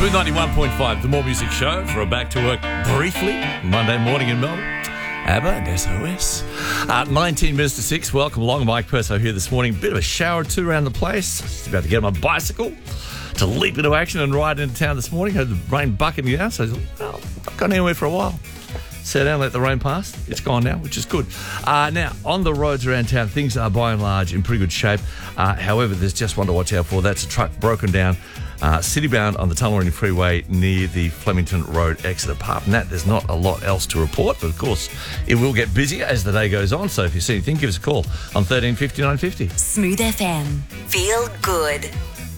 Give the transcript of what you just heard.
Smooth 91.5, the More Music Show for a back to work briefly Monday morning in Melbourne. ABBA and SOS. 19 minutes to 6. Welcome along. Mike Perso here this morning. Bit of a shower or two around the place. Just about to get on my bicycle to leap into action and ride into town this morning. Heard the rain bucketing down, so I thought, well, I've not gone anywhere for a while. Sit down, let the rain pass. It's gone now, which is good. Now, on the roads around town, things are by and large in pretty good shape. However, there's just one to watch out for. That's a truck broken down city-bound on the Tullamarine Freeway near the Flemington Road exit. Apart from that, there's not a lot else to report, but of course, it will get busier as the day goes on. So if you see anything, give us a call on 13 59 50. Smooth FM. Feel good.